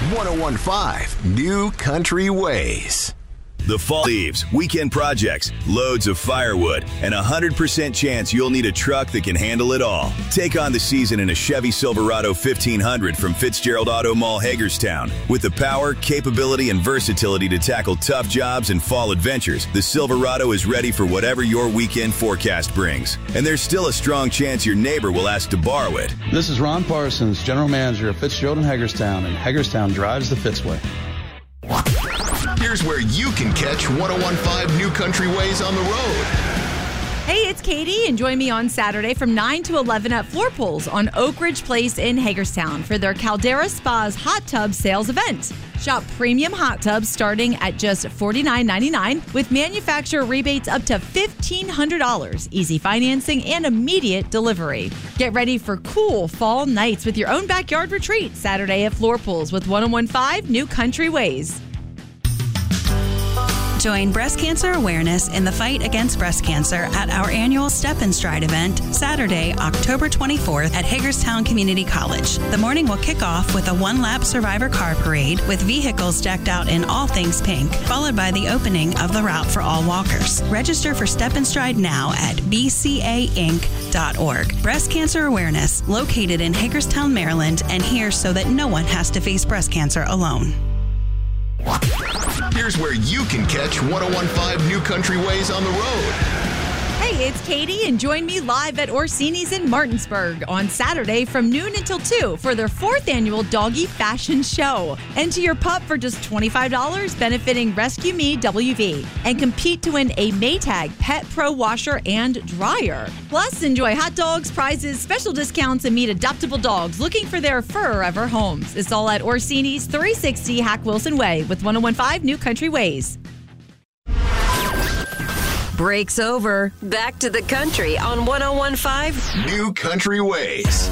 1015 New Country Ways. The fall leaves, weekend projects, loads of firewood, and 100% chance you'll need a truck that can handle it all. Take on the season in a Chevy Silverado 1500 from Fitzgerald Auto Mall, Hagerstown. With the power, capability, and versatility to tackle tough jobs and fall adventures, the Silverado is ready for whatever your weekend forecast brings. And there's still a strong chance your neighbor will ask to borrow it. This is Ron Parsons, General Manager of Fitzgerald in Hagerstown, and Hagerstown drives the Fitzway. Here's where you can catch 1015 New Country Ways on the road. Hey, it's Katie, and join me on Saturday from 9 to 11 at Floor Pools on Oak Ridge Place in Hagerstown for their Caldera Spas Hot Tub Sales event. Shop premium hot tubs starting at just $49.99 with manufacturer rebates up to $1,500, easy financing, and immediate delivery. Get ready for cool fall nights with your own backyard retreat Saturday at Floor Pools with 1015 New Country Ways. Join breast cancer awareness in the fight against breast cancer at our annual Step and Stride event, Saturday, October 24th at Hagerstown Community College. The morning will kick off with a one-lap survivor car parade with vehicles decked out in all things pink, followed by the opening of the route for all walkers. Register for Step and Stride now at bcainc.org. Breast cancer awareness, located in Hagerstown, Maryland, and here so that no one has to face breast cancer alone. Here's where you can catch 1015 New Country Ways on the road. Hey, it's Katie, and join me live at Orsini's in Martinsburg on Saturday from noon until 2 for their 4th annual Doggy Fashion Show. Enter your pup for just $25, benefiting Rescue Me WV, and compete to win a Maytag Pet Pro washer and dryer. Plus, enjoy hot dogs, prizes, special discounts, and meet adoptable dogs looking for their forever homes. It's all at Orsini's 360 Hack Wilson Way with 1015 New Country Ways. Break's over. Back to the country on 1015 New Country Ways.